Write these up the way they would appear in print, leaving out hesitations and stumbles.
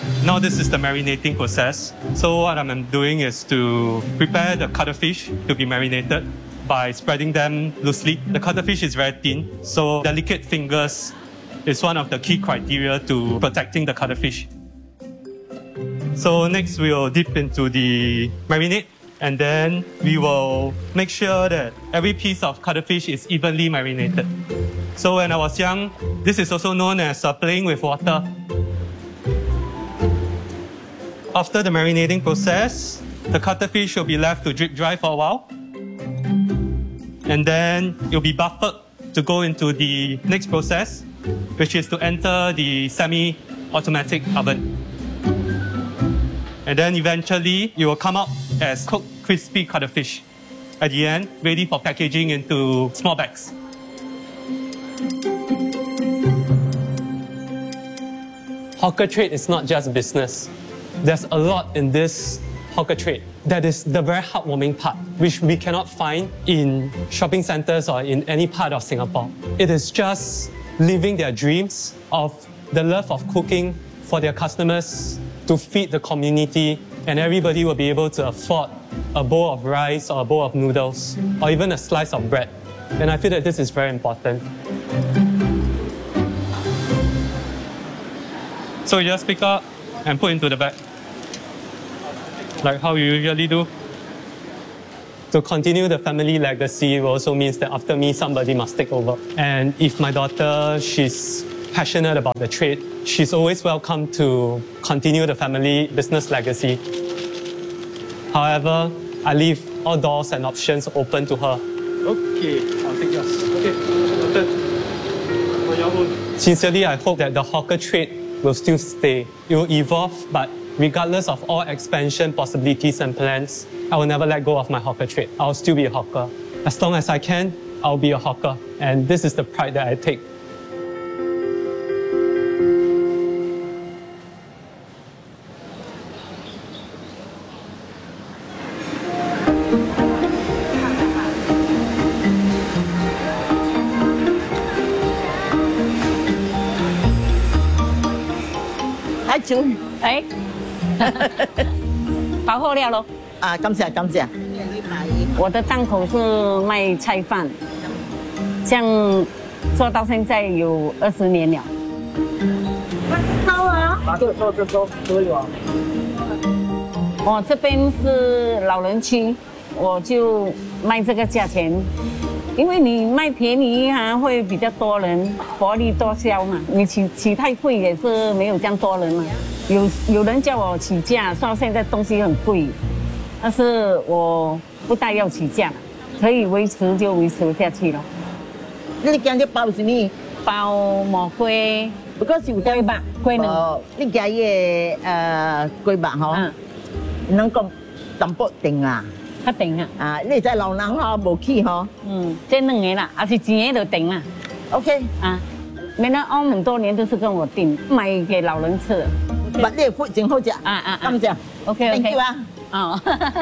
Now this is the marinating process. So what I'm doing is to prepare the cuttlefish to be marinated by spreading them loosely. The cuttlefish is very thin, so delicate fingers is one of the key criteria to protecting the cuttlefish. So next we'll dip into the marinade, and then we will make sure that every piece of cuttlefish is evenly marinated. So when I was young, this is also known as playing with water. After the marinating process, the cuttlefish will be left to drip dry for a while. And then it will be buffered to go into the next process, which is to enter the semi-automatic oven. And then eventually, it will come out as cooked, crispy cuttlefish. At the end, ready for packaging into small bags. Hawker trade is not just business. There's a lot in this hawker trade. That is the very heartwarming part, which we cannot find in shopping centers or in any part of Singapore. It is just living their dreams of the love of cooking for their customers to feed the community, and everybody will be able to afford a bowl of rice or a bowl of noodles or even a slice of bread. And I feel that this is very important. So you just pick up and put into the bag, like how you usually do. To continue the family legacy also means that after me, somebody must take over. And if my daughter, she's passionate about the trade, she's always welcome to continue the family business legacy. However, I leave all doors and options open to her. Okay, I'll take yours. Okay, sincerely, I hope that the hawker trade will still stay. It will evolve, but regardless of all expansion possibilities and plans, I will never let go of my hawker trade. I'll still be a hawker. As long as I can, I'll be a hawker. And this is the pride that I take. Hi, chú. 哎，包好了咯。 啊，感謝感謝。 我的档口是卖菜饭，这样做到现在有20年了。 好啊。这可以啊。 我这边是老人区，我就卖这个价钱。因为你卖便宜会比较多人，薄利多销嘛。你起太贵也是没有这样多人嘛。有人叫我起价，说现在东西很贵，但是我不大要起价，可以维持就维持下去了。 你今日包什么？ 包蘑龟， 不过是有龟吧，龟卵。 你今日龟吧嗬，能夠淡薄定啊？ 较定啊！ 啊，你在老人吼无去吼？ 这2年了，而且钱都定了。 OK 啊，没人澳很多年都是跟我订，买给老人吃。 把你的 food 真好食。感謝。 OK。 Thank you 啊。 哦。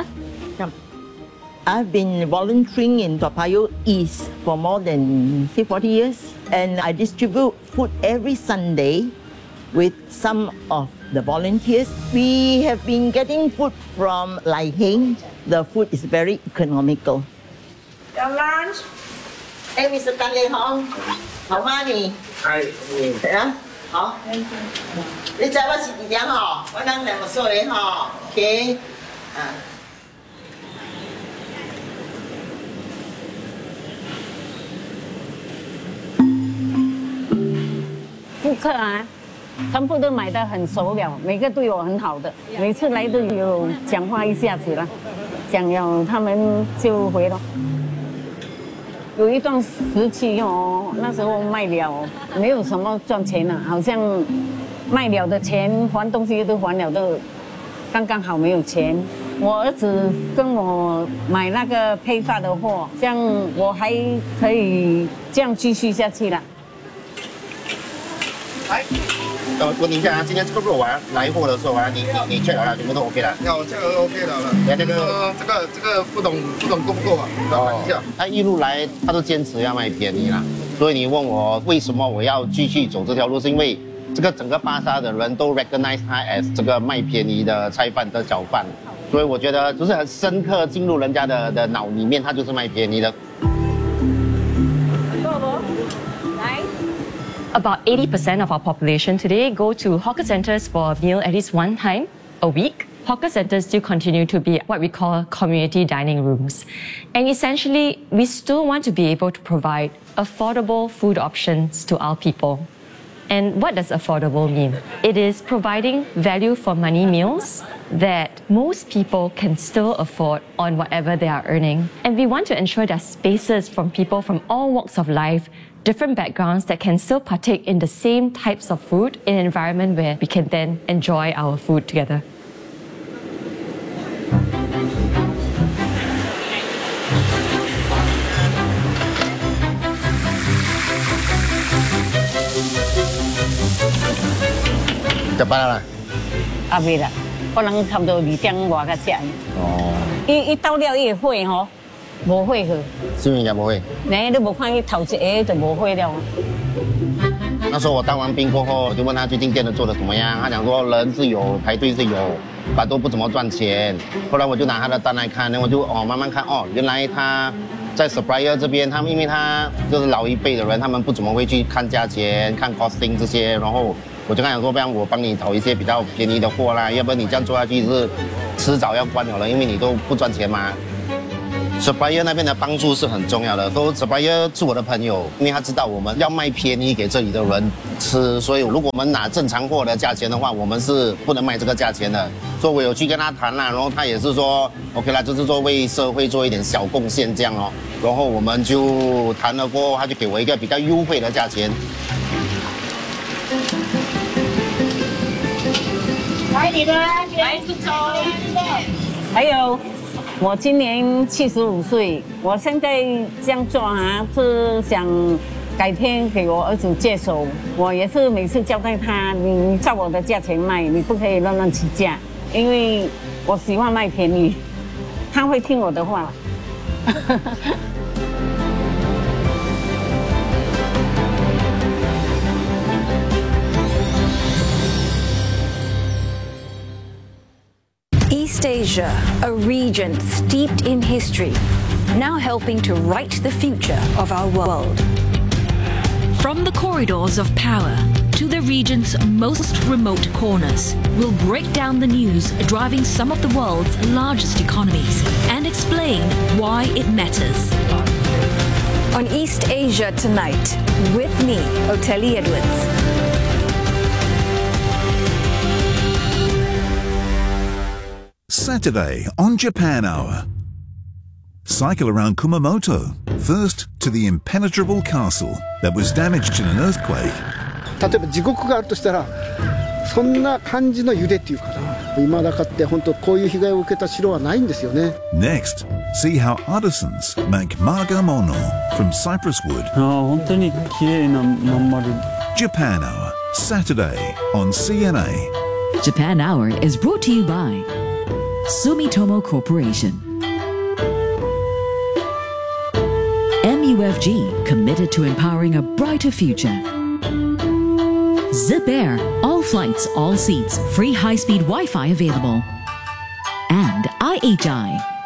I've been volunteering in Toa Payoh East for more than 40 years, and I distribute food every Sunday with some of the volunteers. We have been getting food from Lai Heng. The food is very economical. Your lunch. Hey, Mr. Tan Lei Hong. How are you? Hi. Yeah. 好。你知我是几點吼？我能兩個數你吼。OK。啊。 顾客啊，全部都买得很熟了，每个对我很好的，每次来都有讲话一下子了，讲了他们就回了。有一段时期哦，那时候卖了没有什么赚钱了，好像卖了的钱还东西都还了，都刚刚好没有钱。我儿子跟我买那个配发的货，这样我还可以这样继续下去了。 来，问你一下啊，今天这个肉啊来货的时候啊，你 check 好了，全部都 OK 了？ 有这个 OK 了。 来这个不懂够不够啊？看一下。 他一路来他都坚持要卖便宜啦，所以你问我为什么我要继续走这条路，是因为这个整个巴沙的人都 recognize 它 as 这个卖便宜的菜贩的小贩，所以我觉得就是很深刻进入人家的脑里面，它就是卖便宜的。 About 80% of our population today go to hawker centres for a meal at least one time a week. Hawker centres still continue to be what we call community dining rooms. And essentially, we still want to be able to provide affordable food options to our people. And what does affordable mean? It is providing value for money meals that most people can still afford on whatever they are earning. And we want to ensure there are spaces from people from all walks of life, different backgrounds that can still partake in the same types of food in an environment where we can then enjoy our food together. Chập ba là 未啦，可能差不多2点外才食。 哦， 伊倒了伊火吼，无火去。 是因为不会。 你无看伊头一下就无火了。 那时候我当完兵过后，我就问他最近店的做的怎么样，他讲说人是有，排队是有，反都不怎么赚钱。后来我就拿他的单来看，我就慢慢看原来他在 supplier 这边，他们因为他就是老一辈的人，他们不怎么会去看价钱、看 costing 这些，然后我就跟他讲说，不然我帮你找一些比较便宜的货啦，要不然你这样做下去是迟早要关了，因为你都不赚钱嘛。supplier 那边的帮助是很重要的，都 supplier 是我的朋友，因为他知道我们要卖便宜给这里的人吃，所以如果我们拿正常货的价钱的话，我们是不能卖这个价钱的。所以我有去跟他谈啦，然后他也是说 OK 啦，就是说为社会做一点小贡献这样哦。然后我们就谈了过后，他就给我一个比较优惠的价钱。 来你的，来出走。还有。我今年75岁，我现在这样做是想改天给我儿子接手。我也是每次交代他，你照我的价钱卖，你不可以乱起价，因为我喜欢卖便宜，他会听我的话。 East Asia, a region steeped in history, now helping to write the future of our world. From the corridors of power to the region's most remote corners, we'll break down the news driving some of the world's largest economies and explain why it matters. On East Asia Tonight, with me, Oteli Edwards. Saturday on Japan Hour. Cycle around Kumamoto, first to the impenetrable castle that was damaged in an earthquake. 例えば地獄があるとしたら、そんな感じの揺れっていうかな。未だかって本当こういう被害を受けた城はないんですよね。 Next, see how artisans make margamono from cypress wood. 本当に綺麗なまん丸。 Japan Hour, Saturday on CNA. Japan Hour is brought to you by Sumitomo Corporation. MUFG, committed to empowering a brighter future. Zip Air, all flights, all seats, free high-speed Wi-Fi available. And IHI,